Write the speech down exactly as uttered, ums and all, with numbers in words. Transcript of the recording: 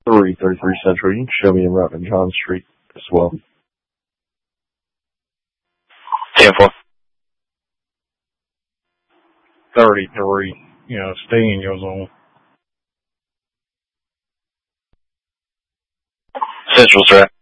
three thirty-three Central. You can show me around in John Street as well. ten four. thirty-three. You know, stay in your zone. Central's right.